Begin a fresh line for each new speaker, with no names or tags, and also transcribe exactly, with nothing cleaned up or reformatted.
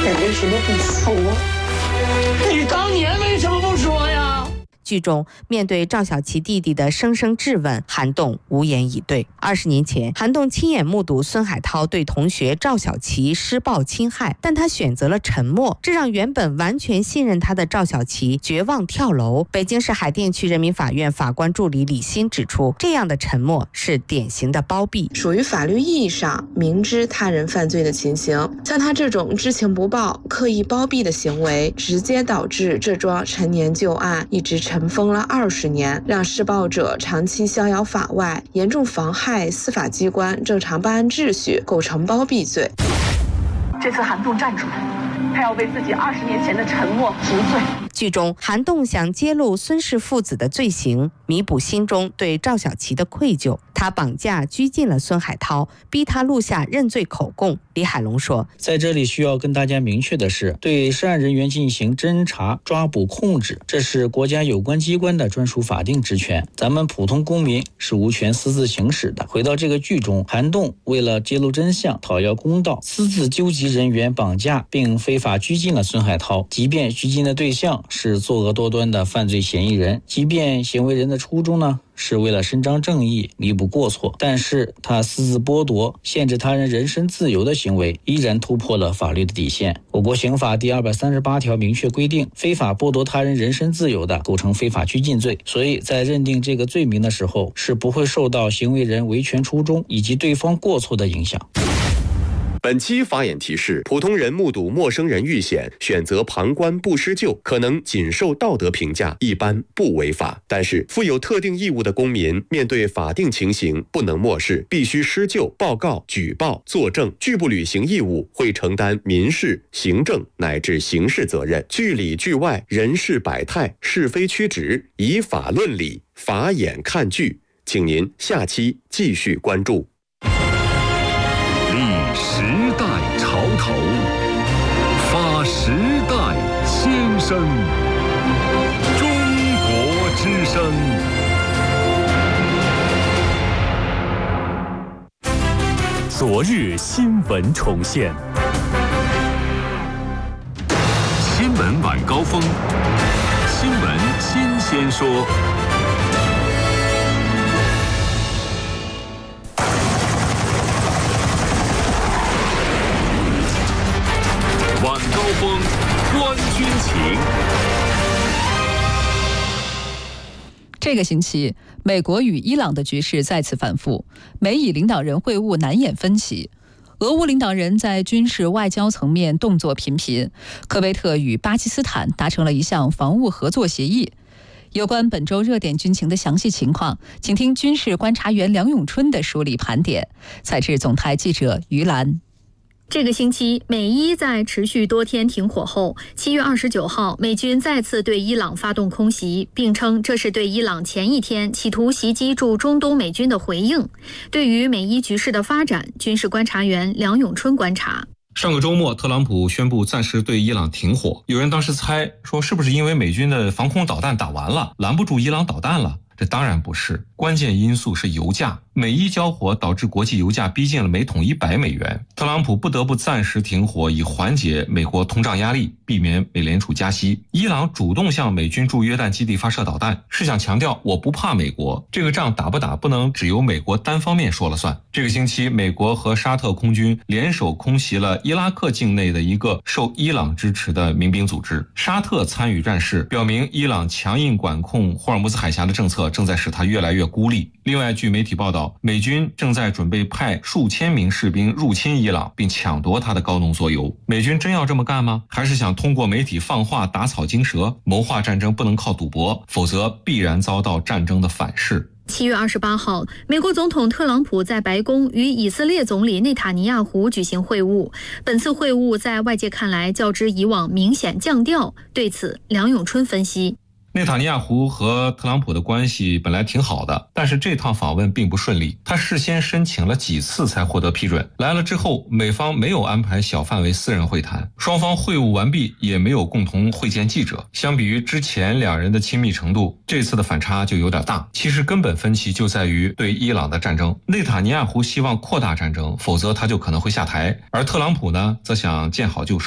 你为什么不说？你当年为什么不说呀？
剧中面对赵小琪弟弟的声声质问，韩栋无言以对。二十年前，韩栋亲眼目睹孙海涛对同学赵小琪施暴侵害，但他选择了沉默，这让原本完全信任他的赵小琪绝望跳楼。北京市海淀区人民法院法官助理李欣指出，这样的沉默是典型的包庇，
属于法律意义上明知他人犯罪的情形。像他这种知情不报、刻意包庇的行为，直接导致这桩陈年旧案一直沉尘封了二十年，让施暴者长期逍遥法外，严重妨害司法机关正常办案秩序，构成包庇罪。
这次韩栋站出来，他要为自己二十年前的沉默赎罪。
剧中，韩栋想揭露孙氏父子的罪行，弥补心中对赵小琪的愧疚。他绑架拘禁了孙海涛，逼他录下认罪口供。李海龙说，
在这里需要跟大家明确的是，对涉案人员进行侦查、抓捕、控制，这是国家有关机关的专属法定职权，咱们普通公民是无权私自行使的。回到这个剧中，韩栋为了揭露真相、讨要公道，私自纠集人员绑架并非法拘禁了孙海涛。即便拘禁的对象是作恶多端的犯罪嫌疑人，即便行为人的初衷呢是为了伸张正义、弥补过错，但是他私自剥夺、限制他人人身自由的行为依然突破了法律的底线。我国刑法第二百三十八条明确规定，非法剥夺他人人身自由的，构成非法拘禁罪。所以在认定这个罪名的时候，是不会受到行为人维权初衷以及对方过错的影响。
本期法眼提示：普通人目睹陌生人遇险，选择旁观不施救，可能仅受道德评价，一般不违法。但是，负有特定义务的公民，面对法定情形，不能漠视，必须施救、报告、举报、作证。拒不履行义务，会承担民事、行政乃至刑事责任。据里据外，人事百态，是非曲直，以法论理，法眼看剧。请您下期继续关注。
时代潮头，发时代先声，中国之声。昨日新闻重现，新闻晚高峰，新闻新鲜说。晚高峰，观军情。
这个星期，美国与伊朗的局势再次反复，美以领导人会晤难掩分歧。俄乌领导人在军事外交层面动作频频，科威特与巴基斯坦达成了一项防务合作协议。有关本周热点军情的详细情况，请听军事观察员梁永春的梳理盘点。采自总台记者于兰。
这个星期，美伊在持续多天停火后，七月二十九号，美军再次对伊朗发动空袭，并称这是对伊朗前一天企图袭击驻中东美军的回应。对于美伊局势的发展，军事观察员梁永春观察。
上个周末，特朗普宣布暂时对伊朗停火，有人当时猜说是不是因为美军的防空导弹打完了，拦不住伊朗导弹了？这当然不是，关键因素是油价。美伊交火导致国际油价逼近了每桶一百美元，特朗普不得不暂时停火，以缓解美国通胀压力，避免美联储加息。伊朗主动向美军驻约旦基地发射导弹，是想强调我不怕美国，这个仗打不打不能只由美国单方面说了算。这个星期，美国和沙特空军联手空袭了伊拉克境内的一个受伊朗支持的民兵组织，沙特参与战事，表明伊朗强硬管控霍尔木兹海峡的政策正在使它越来越孤立。另外，据媒体报道，美军正在准备派数千名士兵入侵伊朗，并抢夺它的高浓缩铀。美军真要这么干吗？还是想通过媒体放话打草惊蛇？谋划战争不能靠赌博，否则必然遭到战争的反噬。
七月二十八号，美国总统特朗普在白宫与以色列总理内塔尼亚胡举行会晤。本次会晤在外界看来较之以往明显降调。对此，梁永春分析。
内塔尼亚胡和特朗普的关系本来挺好的，但是这趟访问并不顺利，他事先申请了几次才获得批准。来了之后，美方没有安排小范围私人会谈，双方会晤完毕也没有共同会见记者。相比于之前两人的亲密程度，这次的反差就有点大。其实根本分歧就在于对伊朗的战争，内塔尼亚胡希望扩大战争，否则他就可能会下台，而特朗普呢，则想见好就收。